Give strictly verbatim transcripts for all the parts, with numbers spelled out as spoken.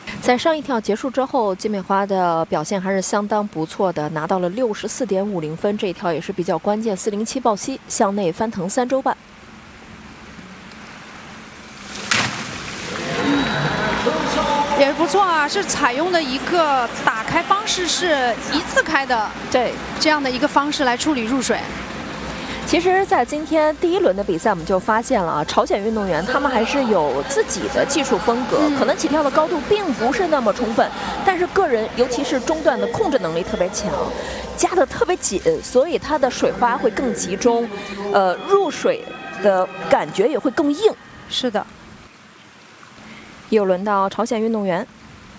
在上一跳结束之后，金美花的表现还是相当不错的，拿到了六十四点五零分，这一跳也是比较关键，四零七抱膝向内翻腾三周半。 也不错啊，是采用的一个打开方式是一字开的， 对， 这样的一个方式来处理入水。 其实，在今天第一轮的比赛，我们就发现了啊，朝鲜运动员他们还是有自己的技术风格，嗯、可能起跳的高度并不是那么充分，但是个人尤其是中段的控制能力特别强，夹得特别紧，所以它的水花会更集中，呃，入水的感觉也会更硬。 是的。 又轮到朝鲜运动员。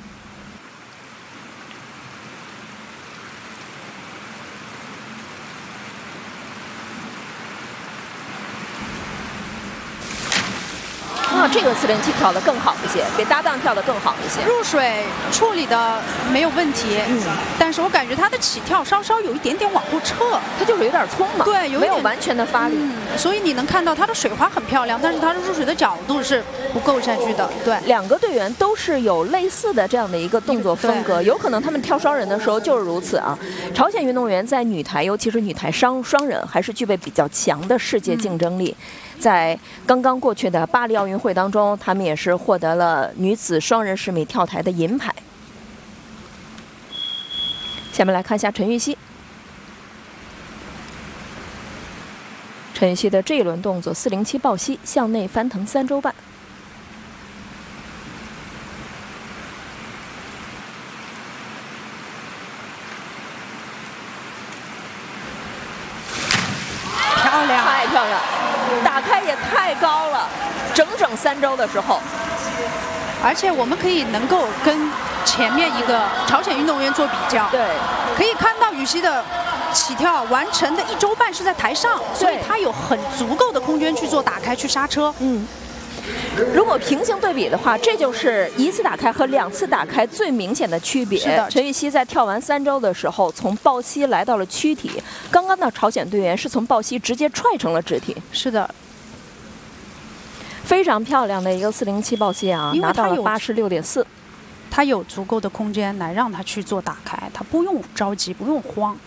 啊，这个四零七跳得更好一些，比搭档跳得更好一些。 入水处理的没有问题，嗯，但是我感觉他的起跳稍稍有一点点往后撤， 他就是有点匆忙， 对，有没有完全的发力， 嗯，所以你能看到他的水花很漂亮，但是他的入水的角度是不够下去的。对， 两个队员都是有类似的这样的一个动作风格，有可能他们跳双人的时候就是如此啊。朝鲜运动员在女台，尤其是女台双双人，还是具备比较强的世界竞争力。嗯，在刚刚过去的巴黎奥运会当中，他们也是获得了女子双人十米跳台的银牌。下面来看一下陈芋汐。陈芋汐的这一轮动作四零七抱膝向内翻腾三周半。 漂亮， 太漂亮，打开也太高了，整整三周的时候。 而且我们可以能够跟前面一个朝鲜运动员做比较， 对， 可以看到羽西的起跳完成的一周半是在台上，所以他有很足够的空间去做打开、去刹车。嗯， 如果平行对比的话，这就是一次打开和两次打开最明显的区别。 是的， 陈芋汐在跳完三周的时候，从抱膝来到了躯体，刚刚的朝鲜队员是从抱膝直接踹成了肢体。 是的。 非常漂亮的一个四零七抱膝啊，拿到了八十六点四。 他有足够的空间来让他去做打开，他不用着急，不用慌。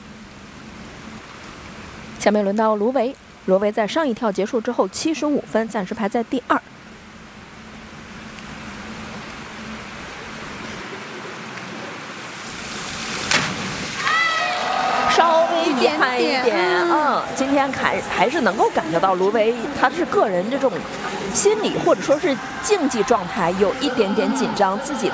下面轮到卢维，卢维在上一跳结束之后七十五分，暂时排在第二。稍微厉害一点，嗯，今天还还是能够感觉到卢维他是个人这种心理或者说是竞技状态有一点点紧张，自己